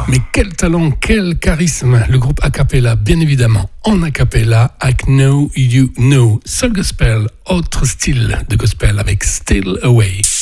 Mais quel talent, quel charisme. Le groupe a cappella, bien évidemment. En a cappella, I Know You Know. Soul Gospel, autre style de gospel avec Still Away.